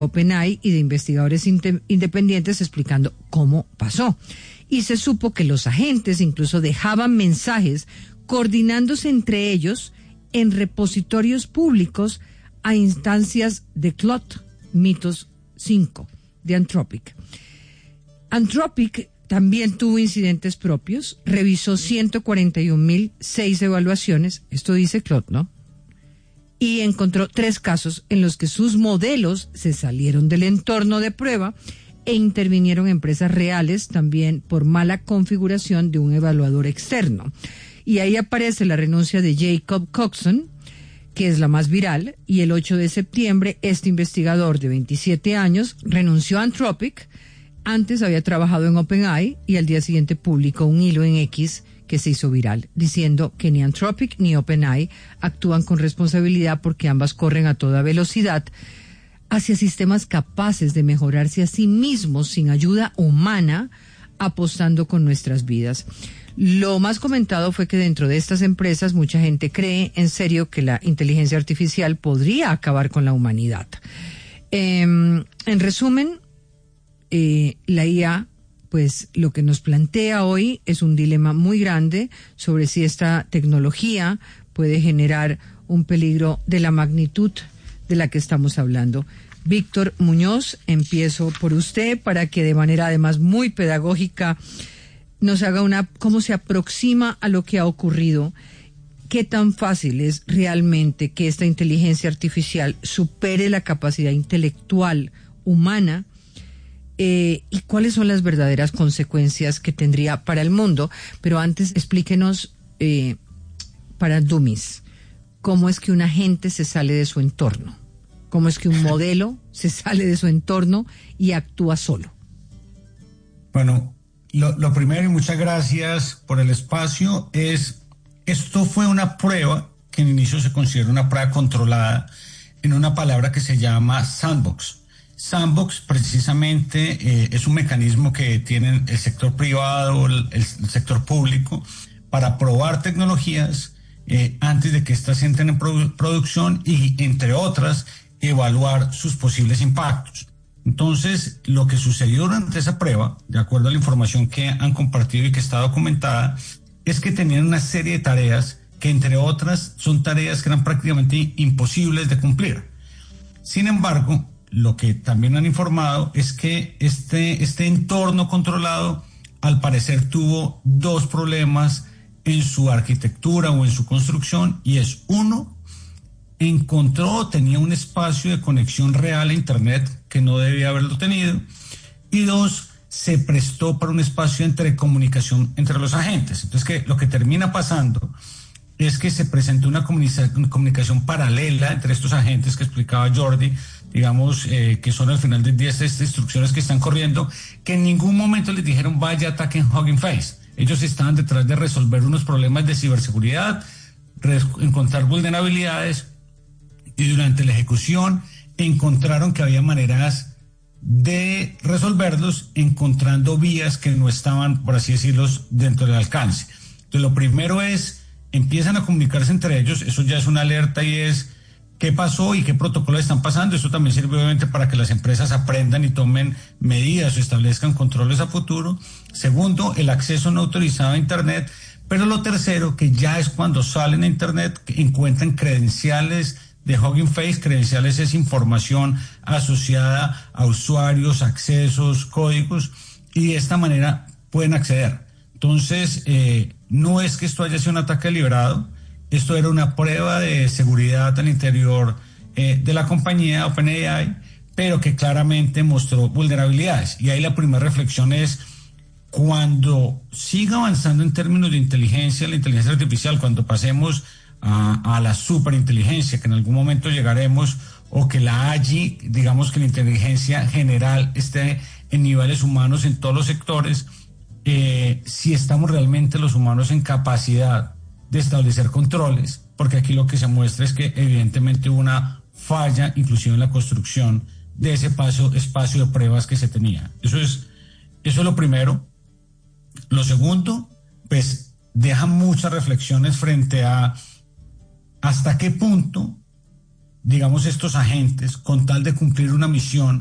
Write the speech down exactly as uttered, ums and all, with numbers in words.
OpenAI y de investigadores inde- independientes explicando cómo pasó. Y se supo que los agentes incluso dejaban mensajes coordinándose entre ellos en repositorios públicos a instancias de Claude Mythos cinco de Anthropic. Anthropic también tuvo incidentes propios, revisó ciento cuarenta y un mil seis evaluaciones, esto dice Claude, ¿no? Y encontró tres casos en los que sus modelos se salieron del entorno de prueba e intervinieron empresas reales también por mala configuración de un evaluador externo. Y ahí aparece la renuncia de Jacob Coxon, que es la más viral, y el ocho de septiembre este investigador de veintisiete años renunció a Anthropic. Antes había trabajado en OpenAI y al día siguiente publicó un hilo en X que se hizo viral, diciendo que ni Anthropic ni OpenAI actúan con responsabilidad porque ambas corren a toda velocidad hacia sistemas capaces de mejorarse a sí mismos sin ayuda humana, apostando con nuestras vidas. Lo más comentado fue que dentro de estas empresas mucha gente cree en serio que la inteligencia artificial podría acabar con la humanidad. Eh, en resumen, eh, la I A, pues lo que nos plantea hoy es un dilema muy grande sobre si esta tecnología puede generar un peligro de la magnitud de la que estamos hablando. Víctor Muñoz, empiezo por usted para que de manera además muy pedagógica nos haga una, cómo se aproxima a lo que ha ocurrido, qué tan fácil es realmente que esta inteligencia artificial supere la capacidad intelectual humana, eh, y cuáles son las verdaderas consecuencias que tendría para el mundo. Pero antes explíquenos, eh, para dummies, cómo es que un agente se sale de su entorno, cómo es que un modelo se sale de su entorno y actúa solo. Bueno, Lo, lo primero, y muchas gracias por el espacio, es, esto fue una prueba que en inicio se considera una prueba controlada en una palabra que se llama sandbox. Sandbox precisamente eh, es un mecanismo que tienen el sector privado, el, el sector público, para probar tecnologías eh, antes de que éstas entren en produ- producción y, entre otras, evaluar sus posibles impactos. Entonces, lo que sucedió durante esa prueba, de acuerdo a la información que han compartido y que está documentada, es que tenían una serie de tareas que, entre otras, son tareas que eran prácticamente imposibles de cumplir. Sin embargo, lo que también han informado es que este, este entorno controlado, al parecer, tuvo dos problemas en su arquitectura o en su construcción, y es uno, encontró, tenía un espacio de conexión real a Internet que no debía haberlo tenido, y dos, se prestó para un espacio entre comunicación entre los agentes. Entonces, que lo que termina pasando es que se presentó una comunica- comunicación paralela entre estos agentes que explicaba Jordi, digamos, eh, que son al final del día estas instrucciones que están corriendo, que en ningún momento les dijeron vaya, ataquen Hugging Face. Ellos estaban detrás de resolver unos problemas de ciberseguridad, re- encontrar vulnerabilidades, y durante la ejecución encontraron que había maneras de resolverlos, encontrando vías que no estaban, por así decirlo, dentro del alcance. Entonces, lo primero es, empiezan a comunicarse entre ellos, eso ya es una alerta, y es qué pasó y qué protocolos están pasando. Eso también sirve obviamente para que las empresas aprendan y tomen medidas o establezcan controles a futuro. Segundo, el acceso no autorizado a Internet. Pero lo tercero, que ya es cuando salen a Internet, que encuentran credenciales de Hugging Face. Credenciales es información asociada a usuarios, accesos, códigos, y de esta manera pueden acceder. Entonces, eh, no es que esto haya sido un ataque deliberado, esto era una prueba de seguridad al interior eh, de la compañía OpenAI, pero que claramente mostró vulnerabilidades. Y ahí la primera reflexión es, cuando siga avanzando en términos de inteligencia, la inteligencia artificial, cuando pasemos a, a la superinteligencia, que en algún momento llegaremos, o que la A G I, digamos que la inteligencia general esté en niveles humanos en todos los sectores, eh, si estamos realmente los humanos en capacidad de establecer controles, porque aquí lo que se muestra es que evidentemente hubo una falla, inclusive en la construcción de ese paso, espacio de pruebas que se tenía. Eso es, eso es lo primero. Lo segundo, pues deja muchas reflexiones frente a hasta qué punto digamos, estos agentes, con tal de cumplir una misión,